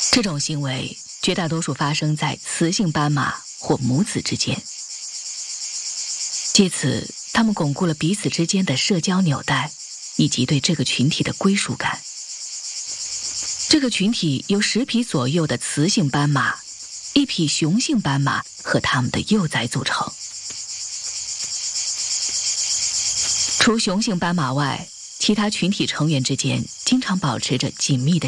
这种行为绝大多数发生在雌性斑马或母子之间，借此它们巩固了彼此之间的社交纽带，以及对这个群体的归属感。这个群体由10匹左右的雌性斑马、1匹雄性斑马和它们的幼崽组成。除雄性斑马外，其他群体成员之间经常保持着紧密的